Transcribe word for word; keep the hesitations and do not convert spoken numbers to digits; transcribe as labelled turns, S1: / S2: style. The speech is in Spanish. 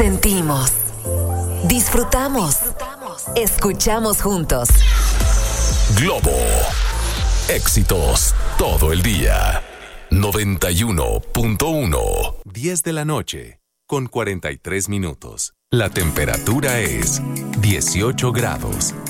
S1: Sentimos, disfrutamos, escuchamos juntos.
S2: Globo, éxitos todo el día. noventa y uno punto uno. diez de la noche, con cuarenta y tres minutos. La temperatura es dieciocho grados.